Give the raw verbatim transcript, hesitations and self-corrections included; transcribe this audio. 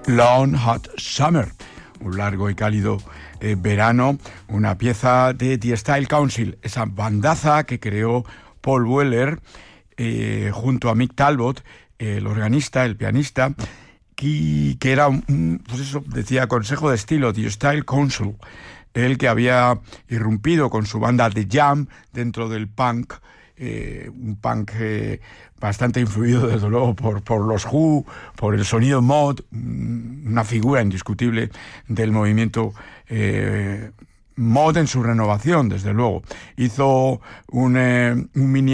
Long Hot Summer, un largo y cálido eh, verano, una pieza de The Style Council, esa bandaza que creó Paul Weller eh, junto a Mick Talbot, el organista, el pianista, que, que era un, pues eso, decía, consejo de estilo, The Style Council, el que había irrumpido con su banda The Jam dentro del punk, eh, un punk eh, bastante influido desde luego por, por los Who, por el sonido mod, una figura indiscutible del movimiento eh, mod en su renovación, desde luego. Hizo un, eh, un mini